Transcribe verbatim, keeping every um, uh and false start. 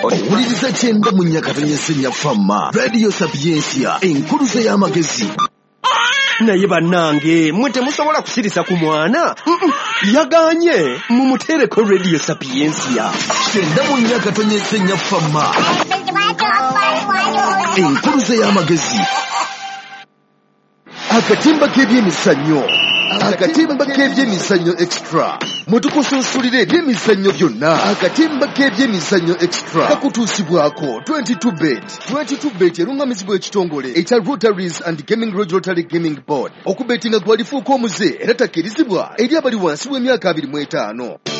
owuliriza kyenda mu nyakatanya senya fama Radio Sapiensia enkuluze y'amagezi. Naye bannange mwe temusobola kusirisa ku mwana yaganye mumutereko Radio Sapiensia kyenda mu nyakatanya senya fama enkuluze y'amagezi. Akatimba k'ebyemizannyo akatimba k'ebyemizannyo extra mutukusunsulire ebyemizannyo byonna. Akatimba k'ebyemizannyo extra kakutuusibwako twenty-two bet. twenty-two bet erungamizibwa ekitongole ekya Rotaries and Gaming Lodge Rotary Gaming Board. Okubetinga kwalifuuka omuze era takkirizibwa eri abali wansi w'emyaka abiri mu etaano.